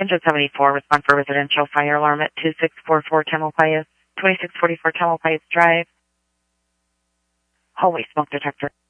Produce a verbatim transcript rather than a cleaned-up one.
Engine seventy-four, respond for residential fire alarm at two six four four Tamalpais, twenty-six forty-four Tamalpais Drive. Hallway smoke detector.